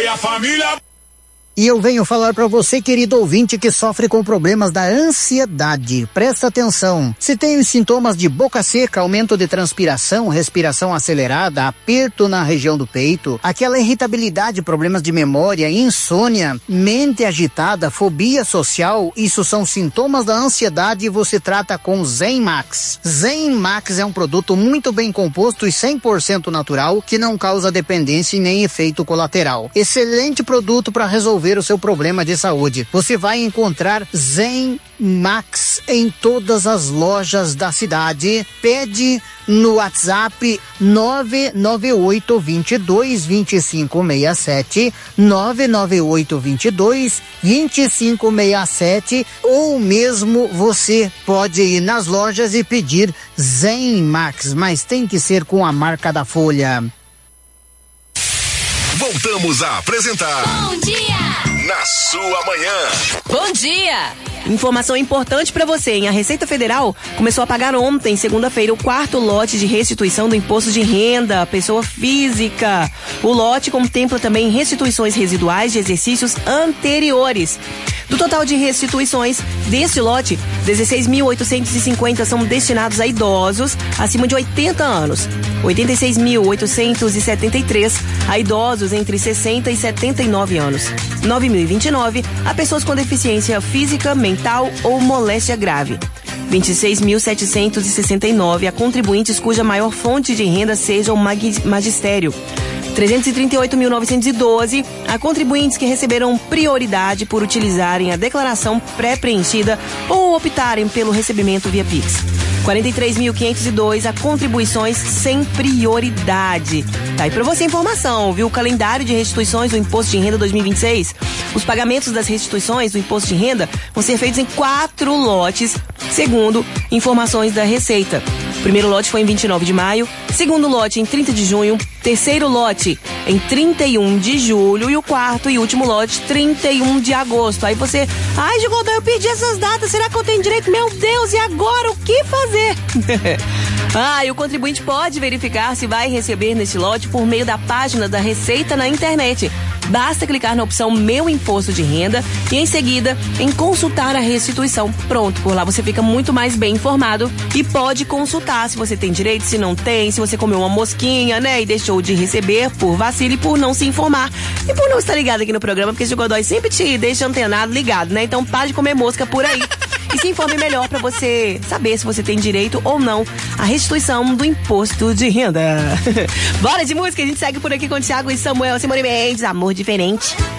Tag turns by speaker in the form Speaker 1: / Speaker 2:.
Speaker 1: a família.
Speaker 2: E eu venho falar para você, querido ouvinte, que sofre com problemas da ansiedade. Presta atenção. Se tem os sintomas de boca seca, aumento de transpiração, respiração acelerada, aperto na região do peito, aquela irritabilidade, problemas de memória, insônia, mente agitada, fobia social, isso são sintomas da ansiedade e você trata com Zen Max. Zen Max é um produto muito bem composto e 100% natural que não causa dependência e nem efeito colateral. Excelente produto para resolver o seu problema de saúde. Você vai encontrar Zen Max em todas as lojas da cidade. Pede no WhatsApp 998-22-2567, 998-22-2567, ou mesmo você pode ir nas lojas e pedir Zen Max, mas tem que ser com a marca da Folha.
Speaker 3: Voltamos a apresentar
Speaker 4: Bom Dia
Speaker 3: na sua manhã.
Speaker 4: Bom dia.
Speaker 5: Informação importante para você, hein? A Receita Federal começou a pagar ontem, segunda-feira, o 4º lote de restituição do imposto de renda, pessoa física. O lote contempla também restituições residuais de exercícios anteriores. Do total de restituições deste lote, 16.850 são destinados a idosos acima de 80 anos, 86.873 a idosos entre 60 e 79 anos, 9.029 a pessoas com deficiência física, mental ou moléstia grave, 26.769 a contribuintes cuja maior fonte de renda seja o magistério, 338.912 a contribuintes que receberam prioridade por utilizarem a declaração pré-preenchida ou optarem pelo recebimento via Pix. 43.502 a contribuições sem prioridade. Tá aí pra você a informação, viu? O calendário de restituições do Imposto de Renda 2026. Os pagamentos das restituições do Imposto de Renda vão ser feitos em 4 lotes, segundo informações da Receita. O primeiro lote foi em 29 de maio, segundo lote em 30 de junho, terceiro lote em 31 de julho e o quarto e último lote 31 de agosto. Aí você, ai, Gigodão, eu perdi essas datas, será que eu tenho direito? Meu Deus, e agora o que fazer? E o contribuinte pode verificar se vai receber neste lote por meio da página da Receita na internet. Basta clicar na opção Meu Imposto de Renda e em seguida em consultar a restituição. Pronto, por lá você fica muito mais bem informado e pode consultar se você tem direito, se não tem, se você comeu uma mosquinha, né, e deixou de receber por vacilo e por não se informar e por não estar ligado aqui no programa, porque esse Godoy sempre te deixa antenado, ligado, né? Então pare de comer mosca por aí. E se informe melhor para você saber se você tem direito ou não à restituição do imposto de renda. Bora de música, a gente segue por aqui com o Thiago e Samuel, Simone Mendes, Amor Diferente.